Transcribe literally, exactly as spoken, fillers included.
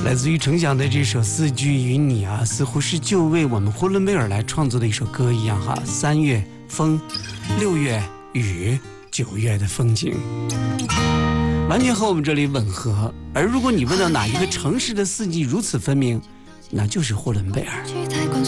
来自于程响的这首《四季与你》啊，似乎是就为我们呼伦贝尔来创作的一首歌一样哈。三月风，六月雨，九月的风景，完全和我们这里吻合。而如果你问到哪一个城市的四季如此分明，那就是呼伦贝尔。